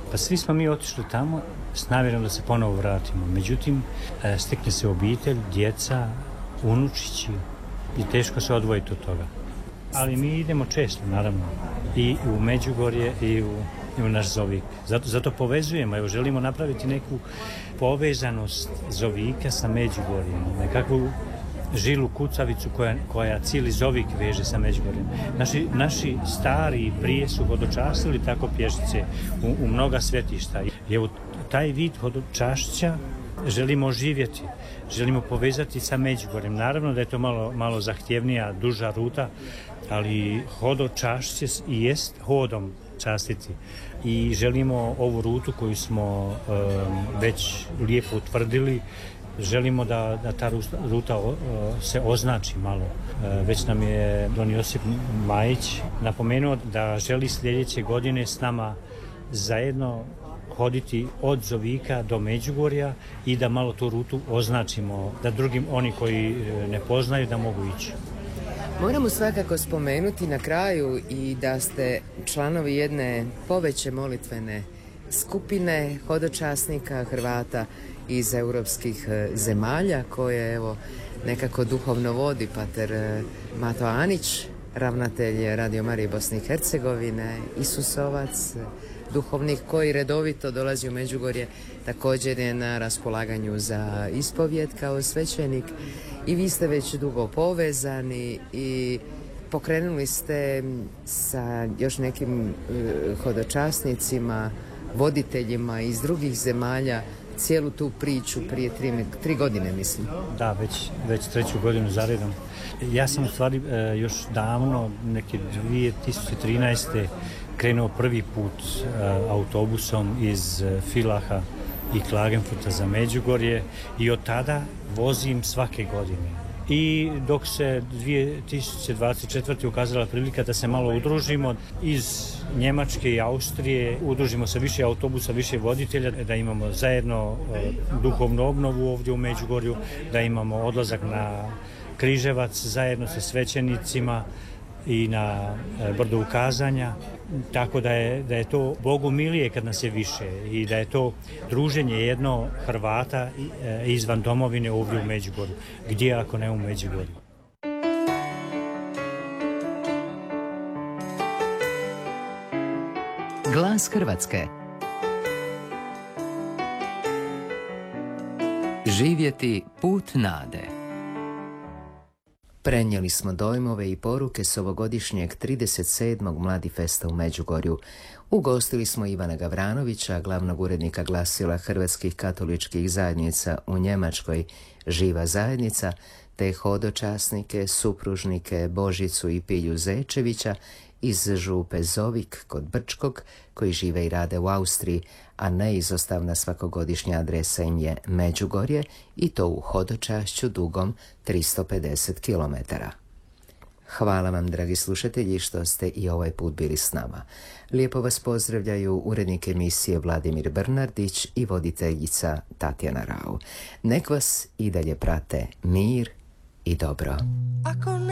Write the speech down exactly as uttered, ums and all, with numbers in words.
Pa svi smo mi otišli tamo s namjerom da se ponovo vratimo. Međutim, stekne se obitelj, djeca, unučići i teško se odvojiti od toga. Ali mi idemo često, naravno, i u Međugorje i u, i u naš Zovik. Zato, zato povezujemo, evo, želimo napraviti neku povezanost Zovika sa Međugorjem, nekakvu žilu kucavicu koja, koja cijeli Zovik veže sa Međugorjem. Naši, naši stari prije su hodočastili tako pješice u, u mnoga svetišta. I evo, taj vid hodočašća želimo oživjeti, želimo povezati sa Međugorjem. Naravno da je to malo, malo zahtjevnija, duža ruta, ali hodočašće i jest hodom častiti. I želimo ovu rutu koju smo um, već lijepo utvrdili, želimo da, da ta ruta uh, se označi malo. Uh, već nam je don Josip Majić napomenuo da želi sljedeće godine s nama zajedno hoditi od Zovika do Međugorja i da malo tu rutu označimo, da drugim, oni koji ne poznaju, da mogu ići. Moramo svakako spomenuti na kraju i da ste članovi jedne poveće molitvene skupine hodočasnika Hrvata iz europskih zemalja koje evo nekako duhovno vodi pater Mato Anić, ravnatelj Radio Marije Bosne i Hercegovine, Isusovac, duhovnik koji redovito dolazi u Međugorje, također je na raspolaganju za ispovjed kao svećenik i vi ste već dugo povezani i pokrenuli ste sa još nekim uh, hodočasnicima, voditeljima iz drugih zemalja cijelu tu priču prije tri, tri godine, mislim. Da, već, već treću godinu za redom. Ja sam u stvari e, još davno, neke dvije tisuće trinaeste krenuo prvi put e, autobusom iz e, Villacha i Klagenfurta za Međugorje i od tada vozim svake godine. I dok se dvije tisuće dvadeset četvrte ukazala prilika da se malo udružimo iz Njemačke i Austrije, udružimo se više autobusa, više voditelja, da imamo zajedno e, duhovnu obnovu ovdje u Međugorju, da imamo odlazak na Križevac zajedno sa svećenicima i na e, brdo ukazanja, tako da je, da je to Bogu milije kad nas je više i da je to druženje jedno Hrvata e, izvan domovine ovdje u Međugorju. Gdje ako ne u Međugorju? Glas Hrvatske. Živjeti put nade. Prenijeli smo dojmove i poruke s ovogodišnjeg trideset sedmog Mladifesta u Međugorju. Ugostili smo Ivana Gavranovića, glavnog urednika glasila Hrvatskih katoličkih zajednica u Njemačkoj Živa zajednica, te hodočasnike, supružnike Božicu i Pilju Zečevića iz župe Zovik kod Brčkog, koji žive i rade u Austriji, a neizostavna svakogodišnja adresa im je Međugorje i to u hodočašću dugom tristo pedeset kilometara. Hvala vam, dragi slušatelji, što ste i ovaj put bili s nama. Lijepo vas pozdravljaju urednik emisije Vladimir Brnardić i voditeljica Tatjana Rau. Nek vas i dalje prate mir i dobro.